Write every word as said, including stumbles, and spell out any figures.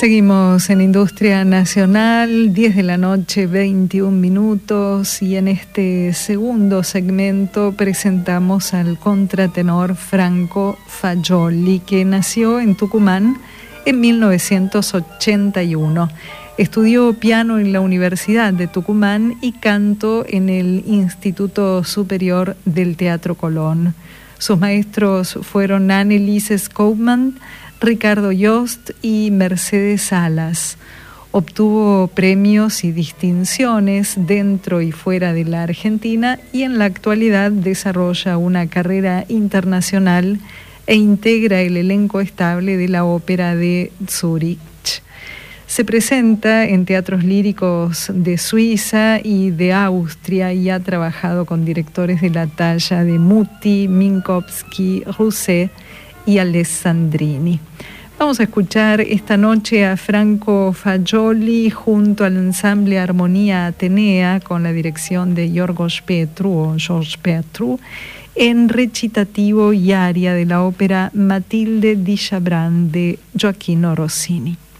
Seguimos en Industria Nacional, diez de la noche, veintiún minutos, y en este segundo segmento presentamos al contratenor Franco Fagioli, que nació en Tucumán en mil novecientos ochenta y uno. Estudió piano en la Universidad de Tucumán y canto en el Instituto Superior del Teatro Colón. Sus maestros fueron Anneliese Skoopman, Ricardo Yost y Mercedes Salas. Obtuvo premios y distinciones dentro y fuera de la Argentina y en la actualidad desarrolla una carrera internacional e integra el elenco estable de la Ópera de Zúrich. Se presenta en teatros líricos de Suiza y de Austria y ha trabajado con directores de la talla de Muti, Minkowski, Rousset y Alessandrini. Vamos a escuchar esta noche a Franco Fagioli junto al ensamble Armonía Atenea con la dirección de Yorgos Petru o Georges Petru en recitativo y aria de la ópera Matilde di Chabrán de Gioacchino Rossini.